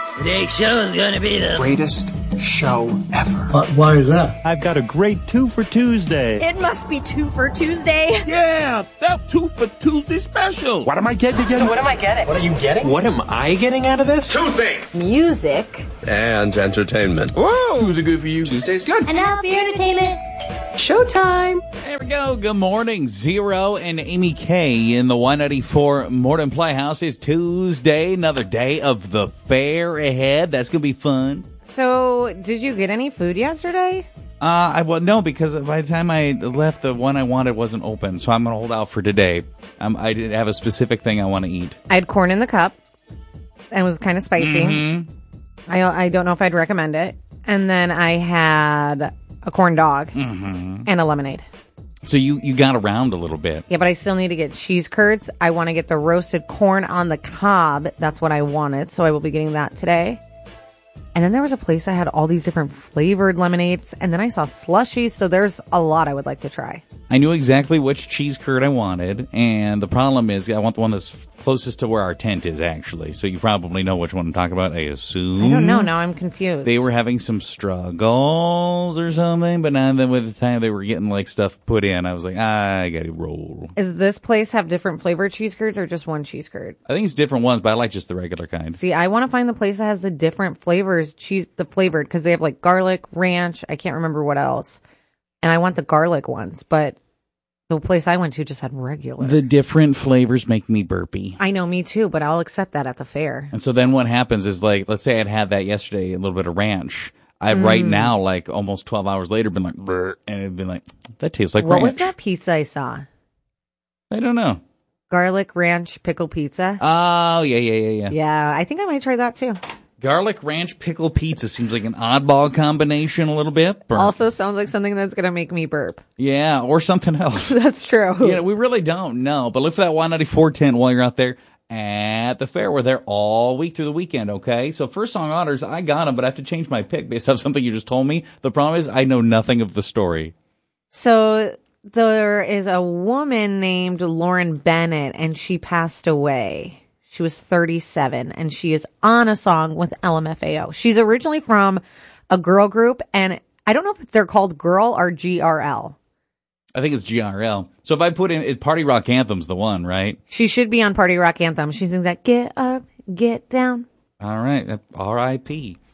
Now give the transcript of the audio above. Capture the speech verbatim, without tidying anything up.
Today's show is going to be the greatest show ever. Uh, why is that? I've got a great two for Tuesday. It must be two for Tuesday. Yeah, that two for Tuesday special. What am I getting again? So what am I getting? What are you getting? What am I getting out of this? Two things. Music. And entertainment. Whoa! Tuesday good for you. Tuesday's good. And now for your entertainment. Showtime. There we go. Good morning. Zero and Amy K in the one ninety-four Morning Playhouse. It's Tuesday, another day of the fair ahead. That's going to be fun. So, did you get any food yesterday? Uh, I well, no, because by the time I left, the one I wanted wasn't open. So I'm going to hold out for today. Um, I didn't have a specific thing I want to eat. I had corn in the cup. And it was kind of spicy. Mm-hmm. I I don't know if I'd recommend it. And then I had a corn dog mm-hmm. and a lemonade. So you, you got around a little bit. Yeah, but I still need to get cheese curds. I want to get the roasted corn on the cob. That's what I wanted. So I will be getting that today. And then there was a place that had all these different flavored lemonades. And then I saw slushies. So there's a lot I would like to try. I knew exactly which cheese curd I wanted. And the problem is I want the one that's closest to where our tent is, actually. So you probably know which one I'm talking about, I assume. I don't know. Now I'm confused. They were having some struggles or something. But now then with the time they were getting like stuff put in, I was like, ah, I got to roll. Does this place have different flavored cheese curds or just one cheese curd? I think it's different ones, but I like just the regular kind. See, I want to find the place that has the different flavors, cheese, the flavored, because they have like garlic, ranch. I can't remember what else. And I want the garlic ones, but the place I went to just had regular. The different flavors make me burpy. I know, me too, but I'll accept that at the fair. And so then what happens is, like, let's say I'd had that yesterday, a little bit of ranch. I mm. right now, like almost twelve hours later, been like, brr, and it'd been like, that tastes like what ranch. What was that pizza I saw? I don't know. Garlic ranch pickle pizza. Oh, yeah, yeah, yeah, yeah. Yeah, I think I might try that too. Garlic ranch pickle pizza seems like an oddball combination a little bit. Burp. Also sounds like something that's going to make me burp. Yeah, or something else. That's true. Yeah, we really don't know. But look for that one ninety-four tent while you're out there at the fair. We're there all week through the weekend, okay? So first song honors, I got them, but I have to change my pick based on something you just told me. The problem is I know nothing of the story. So there is a woman named Lauren Bennett, and she passed away. She was thirty-seven, and she is on a song with L M F A O. She's originally from a girl group, and I don't know if they're called Girl or G R L. I think it's G R L. So if I put in, it, Party Rock Anthem's the one, right? She should be on Party Rock Anthem. She sings that, get up, get down. All right, R I P